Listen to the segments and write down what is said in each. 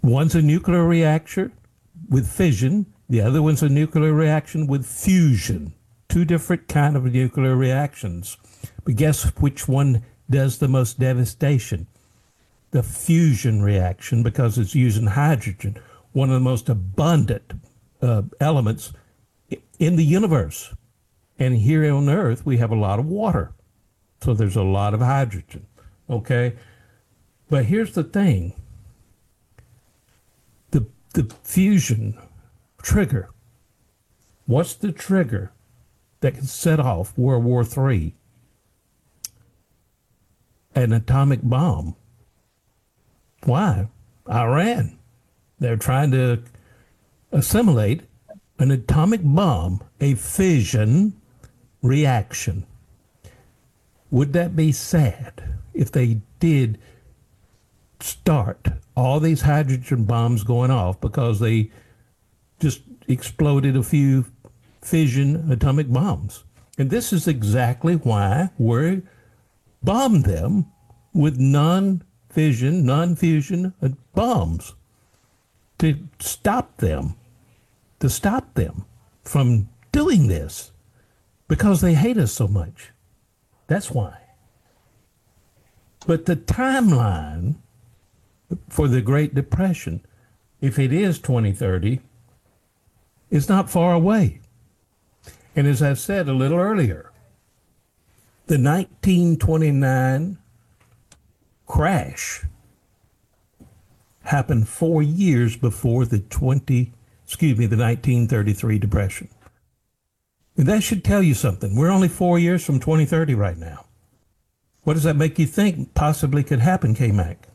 One's a nuclear reactor with fission. The other one's a nuclear reaction with fusion. Two different kind of nuclear reactions. But guess which one does the most devastation? The fusion reaction, because it's using hydrogen, one of the most abundant elements in the universe. And here on Earth, we have a lot of water. So there's a lot of hydrogen. Okay? But here's the thing. The fusion trigger. What's the trigger that can set off World War III? An atomic bomb. Why? Iran. They're trying to assimilate an atomic bomb, a fission reaction. Would that be sad if they did start all these hydrogen bombs going off because they just exploded a few fission atomic bombs? And this is exactly why we bombed them with non-fission, non-fusion bombs to stop them from doing this because they hate us so much. That's why. But the timeline for the Great Depression, if it is 2030, is not far away. And as I said a little earlier, the 1929 crash happened 4 years before the 1933 depression. And that should tell you something. We're only 4 years from 2030 right now. What does that make you think possibly could happen, K-Mac?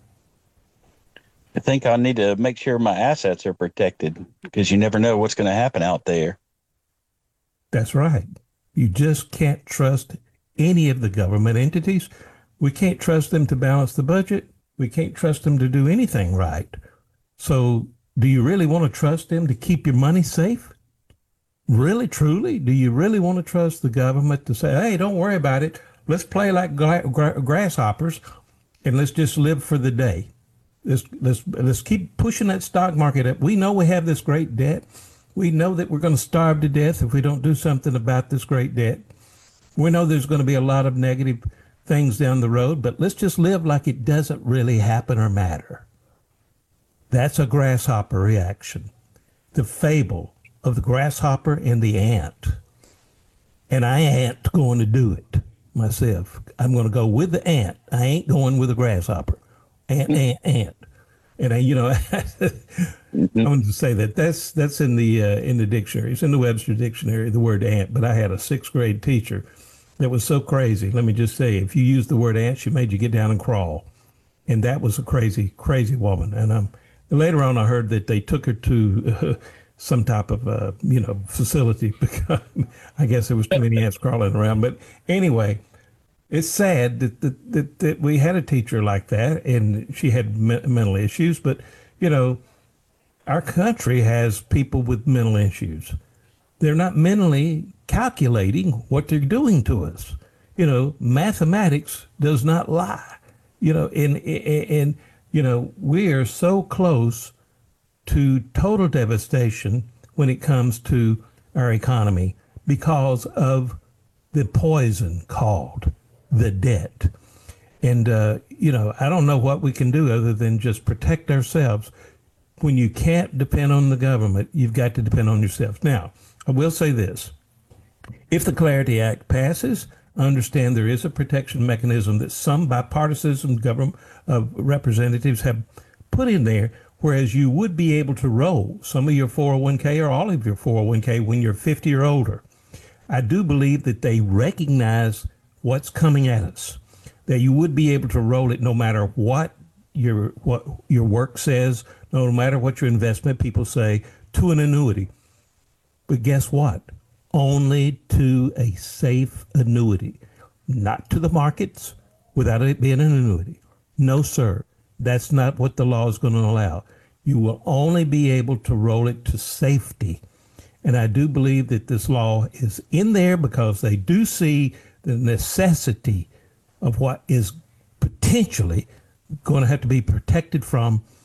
I think I need to make sure my assets are protected because you never know what's going to happen out there. That's right. You just can't trust any of the government entities. We can't trust them to balance the budget. We can't trust them to do anything right. So do you really want to trust them to keep your money safe? Really, truly? Do you really want to trust the government to say, hey, don't worry about it. Let's play like grasshoppers and let's just live for the day. Let's keep pushing that stock market up. We know we have this great debt. We know that we're going to starve to death if we don't do something about this great debt. We know there's going to be a lot of negative things down the road, but let's just live like it doesn't really happen or matter. That's a grasshopper reaction. The fable of the grasshopper and the ant. And I ain't going to do it myself. I'm going to go with the ant. I ain't going with the grasshopper. Ant. And I wanted to say that's in the dictionary. It's in the Webster dictionary, the word ant. But I had a sixth grade teacher that was so crazy. Let me just say, if you used the word ant, she made you get down and crawl. And that was a crazy, crazy woman. And later on, I heard that they took her to some type of facility because I guess there was too many ants crawling around. But anyway, it's sad that we had a teacher like that, and she had mental issues. But our country has people with mental issues. They're not mentally calculating what they're doing to us. Mathematics does not lie. And we are so close to total devastation when it comes to our economy because of the poison called the debt. And, I don't know what we can do other than just protect ourselves. When you can't depend on the government, you've got to depend on yourself. Now, I will say this. If the Clarity Act passes, I understand there is a protection mechanism that some bipartisan government representatives have put in there, whereas you would be able to roll some of your 401k or all of your 401k when you're 50 or older. I do believe that they recognize what's coming at us, that you would be able to roll it no matter what your work says, no matter what your investment people say, to an annuity. But guess what? Only to a safe annuity, not to the markets without it being an annuity. No, sir. That's not what the law is going to allow. You will only be able to roll it to safety. And I do believe that this law is in there because they do see the necessity of what is potentially going to have to be protected from